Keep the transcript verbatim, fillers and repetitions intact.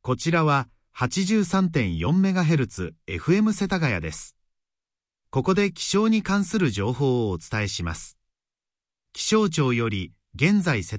こちらは はちじゅうさんてんよんメガヘルツ エフエム 世田谷です。ここで気象に関する情報をお伝えします。気象庁より現在世